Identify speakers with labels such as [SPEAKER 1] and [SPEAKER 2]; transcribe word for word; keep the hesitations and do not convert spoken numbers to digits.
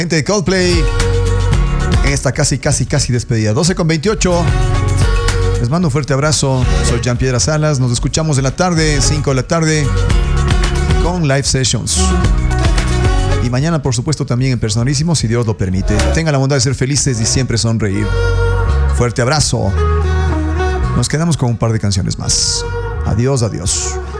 [SPEAKER 1] Gente de Coldplay en esta casi, casi, casi despedida. doce con veintiocho. Les mando un fuerte abrazo. Soy Jean Piedra Salas. Nos escuchamos en la tarde, cinco de la tarde, con live sessions. Y mañana, por supuesto, también en Personalísimo, si Dios lo permite. Tengan la bondad de ser felices y siempre sonreír. Fuerte abrazo. Nos quedamos con un par de canciones más. Adiós, adiós.